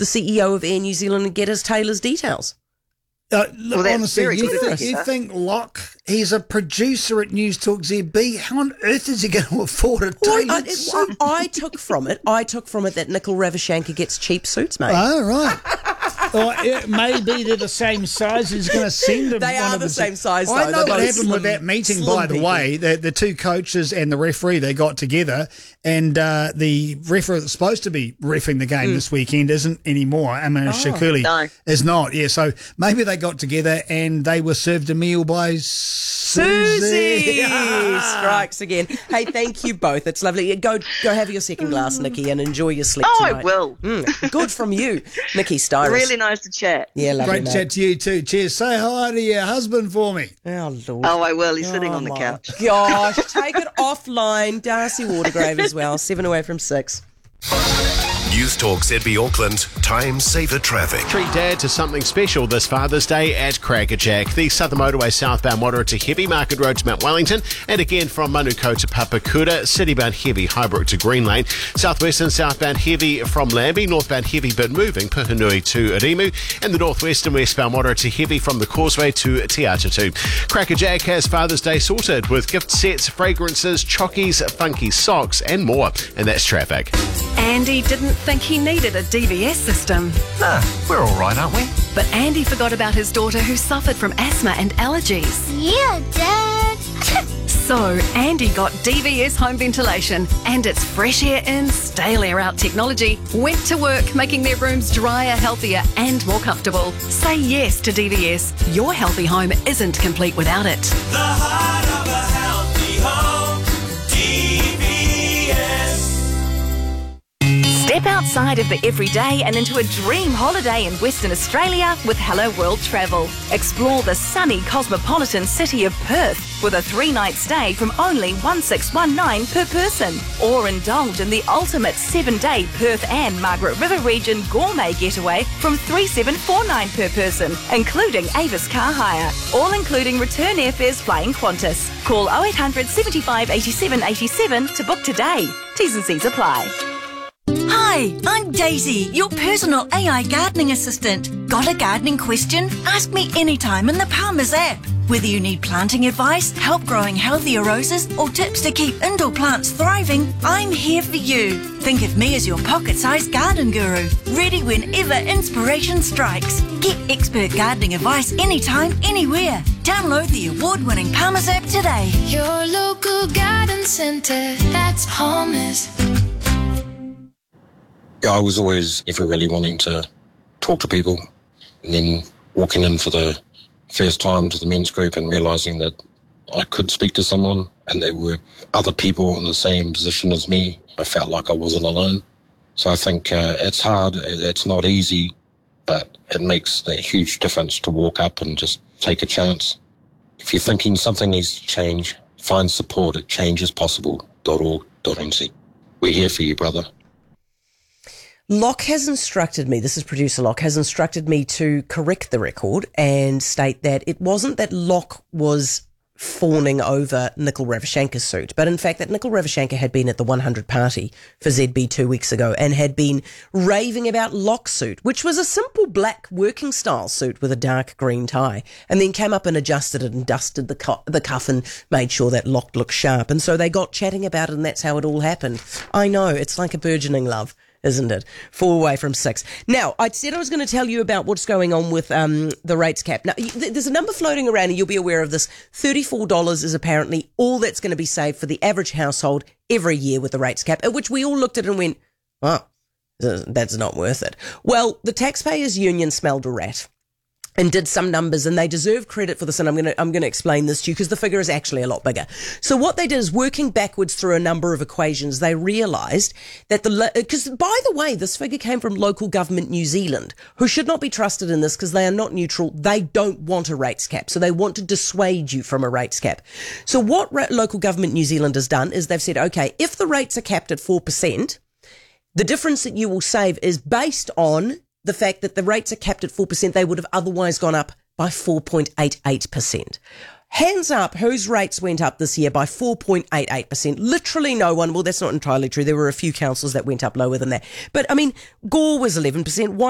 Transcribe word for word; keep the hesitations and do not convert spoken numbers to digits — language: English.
the C E O of Air New Zealand and get his tailor's details. Uh, look, Well, that's honestly, very you good think, advice, you huh? think Locke, he's a producer at News Talk Z B. How on earth is he going to afford a Well, I, tailored it- suit? I, I took from it, I took from it that Nicole Ravashankar gets cheap suits, mate. Oh, right. Or it maybe they're the same size. He's going to send them. They one are of the same size, I though. know They're what both happened slim- with that meeting, slim by the people. way. The, the two coaches and the referee, they got together, and uh, the referee that's supposed to be reffing the game Mm. this weekend isn't anymore. I mean, Oh. Shakuli No. is not. Yeah, so maybe they got together and they were served a meal by Susie. Susie strikes again. Hey, thank you both. It's lovely. Go go have your second glass, Nikki, and enjoy your sleep Oh, tonight. I will. Mm, good from you, Nikki Styrus. Really nice to chat. Yeah, lovely. Great mate. chat to you too. Cheers. Say hi to your husband for me. Oh, Lord. Oh, I will. He's sitting Oh, on the my couch. Gosh, take it offline. Darcy Watergrave as well. Seven away from six. News Talk Z B Auckland, time saver traffic. Treat Dad to something special this Father's Day at Crackerjack. The Southern Motorway southbound moderate to heavy, Market Road to Mount Wellington, and again from Manukau to Papakura, citybound heavy, Highbrook to Green Lane, southwestern southbound heavy from Lambie, northbound heavy but moving, Puhinui to Arimu, and the northwestern westbound moderate to heavy from the Causeway to Te Atatu. Crackerjack has Father's Day sorted with gift sets, fragrances, chockies, funky socks, and more. And that's traffic. Andy didn't think he needed a D V S system. Nah, we're all right, aren't we? But Andy forgot about his daughter who suffered from asthma and allergies. Yeah, Dad. So Andy got D V S home ventilation and its fresh air in, stale air out technology went to work making their rooms drier, healthier and more comfortable. Say yes to D V S. Your healthy home isn't complete without it. The heart of a healthy home, D V S. Step outside of the everyday and into a dream holiday in Western Australia with Hello World Travel. Explore the sunny cosmopolitan city of Perth with a three-night stay from only one thousand six hundred nineteen per person. Or indulge in the ultimate seven-day Perth and Margaret River region gourmet getaway from three thousand seven hundred forty-nine per person, including Avis car hire. All including return airfares flying Qantas. Call oh eight hundred, seventy-five, eighty-seven, eighty-seven to book today. T's and C's apply. Hi, I'm Daisy, your personal A I gardening assistant. Got a gardening question? Ask me anytime in the Palmer's app. Whether you need planting advice, help growing healthier roses, or tips to keep indoor plants thriving, I'm here for you. Think of me as your pocket-sized garden guru, ready whenever inspiration strikes. Get expert gardening advice anytime, anywhere. Download the award-winning Palmer's app today. Your local garden centre, that's Palmer's. Yeah, I was always ever really wanting to talk to people, and then walking in for the first time to the men's group and realising that I could speak to someone and there were other people in the same position as me. I felt like I wasn't alone. So I think uh, it's hard, it's not easy, but it makes a huge difference to walk up and just take a chance. If you're thinking something needs to change, find support at change is possible dot org dot n z. We're here for you, brother. Locke has instructed me, this is producer Locke, has instructed me to correct the record and state that it wasn't that Locke was fawning over Nicole Ravashankar's suit, but in fact that Nicole Ravashankar had been at the one hundred party for Z B two weeks ago and had been raving about Locke's suit, which was a simple black working style suit with a dark green tie, and then came up and adjusted it and dusted the, cu- the cuff and made sure that Locke looked sharp. And so they got chatting about it and that's how it all happened. I know, it's like a burgeoning love, isn't it? Four away from six. Now, I said I was going to tell you about what's going on with um, the rates cap. Now, th- there's a number floating around and you'll be aware of this. thirty-four dollars is apparently all that's going to be saved for the average household every year with the rates cap, at which we all looked at it and went, oh, that's not worth it. Well, the Taxpayers Union smelled a rat and did some numbers, and they deserve credit for this, and I'm going to I'm going to explain this to you because the figure is actually a lot bigger. So what they did is, working backwards through a number of equations, they realised that the, because by the way, this figure came from Local Government New Zealand, who should not be trusted in this because they are not neutral. They don't want a rates cap, so they want to dissuade you from a rates cap. So what ra- Local Government New Zealand has done is they've said, okay, if the rates are capped at four percent, the difference that you will save is based on the fact that the rates are capped at four percent, they would have otherwise gone up by four point eight eight percent. Hands up, whose rates went up this year by four point eight eight percent? Literally no one. Well, that's not entirely true. There were a few councils that went up lower than that. But, I mean, Gore was eleven percent.